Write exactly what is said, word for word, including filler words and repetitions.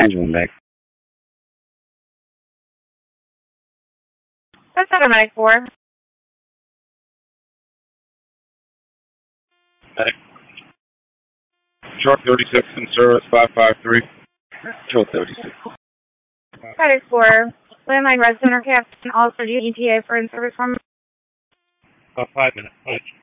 Angela back. That's automatic four. Hey. Truck thirty-six in service five five three. Truck thirty-six. Product four. Landline resident or captain, also do E T A for in-service form. About five minutes.